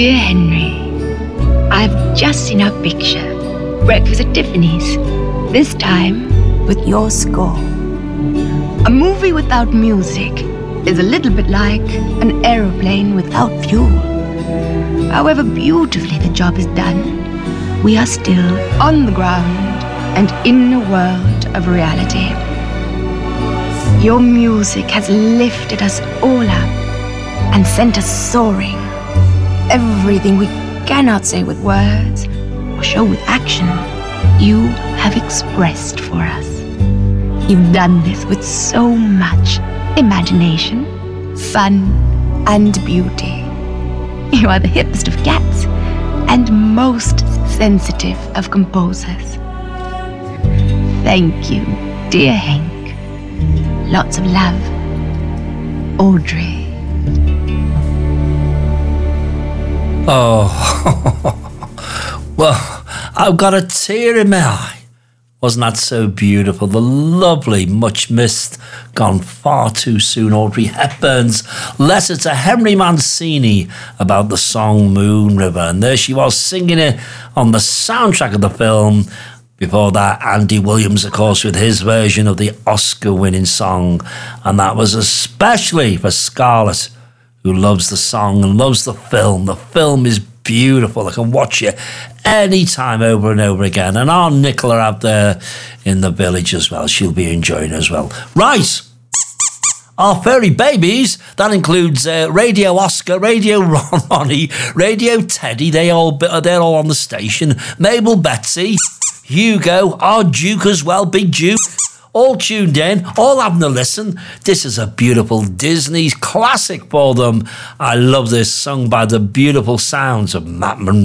Dear Henry, I've just seen our picture. Breakfast at Tiffany's. This time with your score. A movie without music is a little bit like an aeroplane without fuel. However beautifully the job is done, we are still on the ground and in a world of reality. Your music has lifted us all up and sent us soaring. Everything we cannot say with words or show with action, you have expressed for us. You've done this with so much imagination, fun, and beauty. You are the hippest of cats and most sensitive of composers. Thank you, dear Hank. Lots of love, Audrey. Oh, well, I've got a tear in my eye. Wasn't that so beautiful? The lovely, much missed, gone far too soon Audrey Hepburn's letter to Henry Mancini about the song Moon River. And there she was singing it on the soundtrack of the film. Before that, Andy Williams, of course, with his version of the Oscar-winning song. And that was especially for Scarlett, who loves the song and loves the film. The film is beautiful. I can watch it anytime over and over again. And our Nicola out there in the village as well. She'll be enjoying it as well. Right. Our furry babies, that includes Radio Oscar, Radio Ronnie, Radio Teddy. They're all on the station. Mabel Betsy, Hugo, our Duke as well, Big Duke. All tuned in, all having a listen. This is a beautiful Disney classic for them. I love this, sung by the beautiful sounds of Matt Monro.